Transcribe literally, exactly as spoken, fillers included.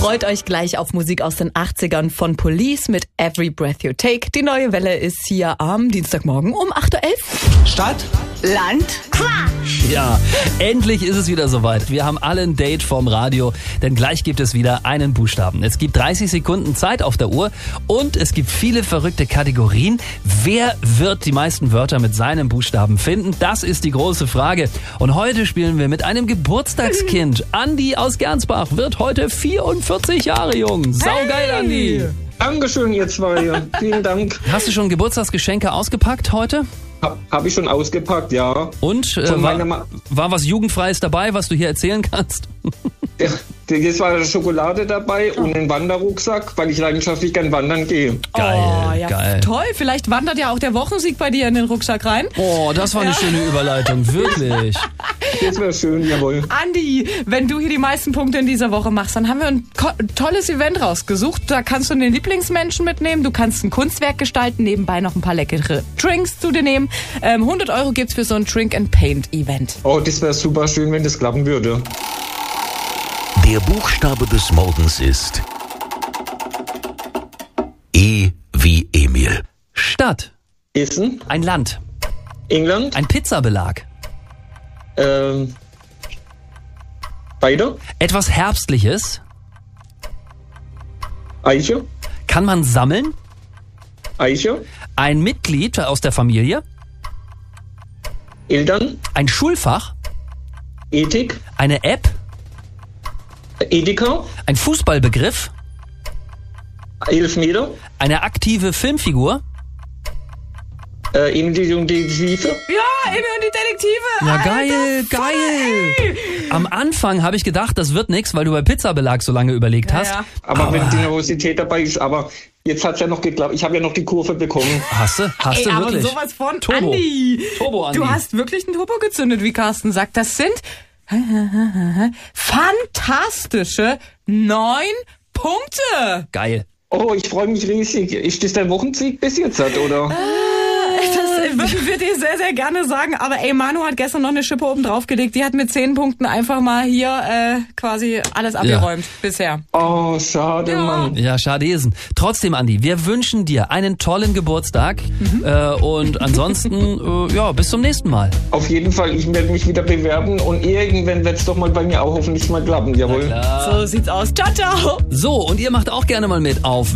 Freut euch gleich auf Musik aus den achtzigern von Police mit Every Breath You Take. Die neue Welle ist hier am Dienstagmorgen um acht Uhr elf. Stadt, Land, Quatsch! ja, endlich ist es wieder soweit. Wir haben alle ein Date vorm Radio, denn gleich gibt es wieder einen Buchstaben. Es gibt dreißig Sekunden Zeit auf der Uhr und es gibt viele verrückte Kategorien. Wer wird die meisten Wörter mit seinem Buchstaben finden? Das ist die große Frage. Und heute spielen wir mit einem Geburtstagskind. Andi aus Gernsbach wird heute vierundvierzig Jahre jung. Saugeil, Andi. Dankeschön, ihr zwei. Vielen Dank. Hast du schon Geburtstagsgeschenke ausgepackt heute? Ha, Habe ich schon ausgepackt, ja. Und äh, Von war, meiner Ma- war was Jugendfreies dabei, was du hier erzählen kannst? Ja, jetzt war Schokolade dabei und ein Wanderrucksack, weil ich leidenschaftlich gern wandern gehe. Geil, oh, ja, geil. Toll, vielleicht wandert ja auch der Wochensieg bei dir in den Rucksack rein. Oh, das war eine Ja. schöne Überleitung, wirklich. Das wäre schön, jawohl. Andi, wenn du hier die meisten Punkte in dieser Woche machst, dann haben wir ein ko- tolles Event rausgesucht. Da kannst du den Lieblingsmenschen mitnehmen, du kannst ein Kunstwerk gestalten, nebenbei noch ein paar leckere Drinks zu dir nehmen. Ähm, hundert Euro gibt's für so ein Drink-and-Paint-Event. Oh, das wäre super schön, wenn das klappen würde. Der Buchstabe des Morgens ist E wie Emil. Stadt, Essen, ein Land, England, ein Pizzabelag, ähm, weiter, etwas Herbstliches, Eiche, kann man sammeln, Eiche, ein Mitglied aus der Familie, Eltern, ein Schulfach, Ethik, eine App, Edeka, ein Fußballbegriff, Elfmeter, eine aktive Filmfigur. äh, Emil und die Schiefe. Ja, Emil und die Detektive. Ja, Alter, geil, voll, geil. ey. Am Anfang habe ich gedacht, das wird nix, weil du bei Pizzabelag so lange überlegt Ja, hast. ja. Aber, wenn die Nervosität dabei ist, aber jetzt hat's ja noch geklappt. Ich habe ja noch die Kurve bekommen. Hast du? Hast Ey, du aber wirklich? sowas von Turbo. Andi. Turbo, Andi. Du hast wirklich einen Turbo gezündet, wie Carsten sagt. Das sind fantastische neun Punkte. Geil. Oh, ich freue mich riesig. Ist das der Wochensieg bis jetzt, hat, oder? Das würden wir dir sehr, sehr gerne sagen. Aber ey, Manu hat gestern noch eine Schippe oben draufgelegt. Die hat mit zehn Punkten einfach mal hier äh, quasi alles abgeräumt bisher. Oh, schade, Ja. Mann. Ja, schadesen. Trotzdem, Andi, wir wünschen dir einen tollen Geburtstag äh, und ansonsten, äh, ja, bis zum nächsten Mal. Auf jeden Fall, ich werde mich wieder bewerben und irgendwann wird's doch mal bei mir auch hoffentlich mal klappen, jawohl. So sieht's aus. Ciao, ciao. So, und ihr macht auch gerne mal mit auf